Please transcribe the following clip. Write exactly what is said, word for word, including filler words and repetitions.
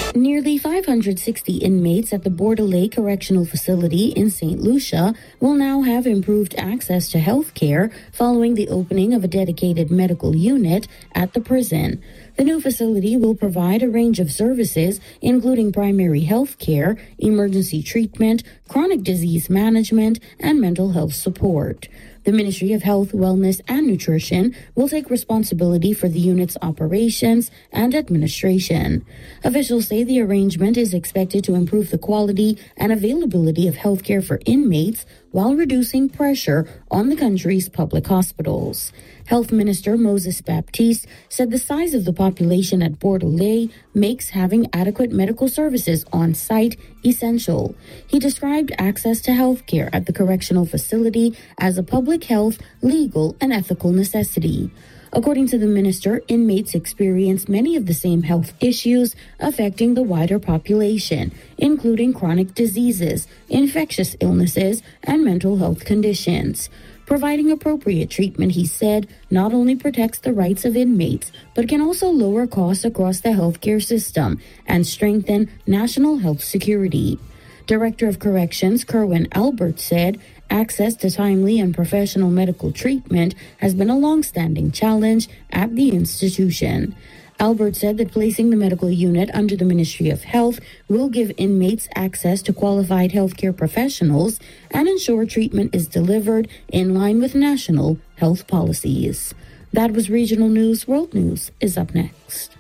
Nearly five hundred sixty inmates at the Bordelais Correctional Facility in Saint Lucia will now have improved access to health care following the opening of a dedicated medical unit at the prison. The new facility will provide a range of services, including primary health care, emergency treatment, chronic disease management, and mental health support. The Ministry of Health, Wellness, and Nutrition will take responsibility for the unit's operations and administration. Officials say the arrangement is expected to improve the quality and availability of healthcare for inmates while reducing pressure on the country's public hospitals. Health Minister Moses Baptiste said the size of the population at Bordelais makes having adequate medical services on site essential. He described access to health care at the correctional facility as a public health, legal, and ethical necessity. According to the minister, inmates experience many of the same health issues affecting the wider population, including chronic diseases, infectious illnesses, and mental health conditions. Providing appropriate treatment, he said, not only protects the rights of inmates, but can also lower costs across the healthcare system and strengthen national health security. Director of Corrections Kerwin Albert said, access to timely and professional medical treatment has been a long-standing challenge at the institution. Albert said that placing the medical unit under the Ministry of Health will give inmates access to qualified healthcare professionals and ensure treatment is delivered in line with national health policies. That was Regional News. World News is up next.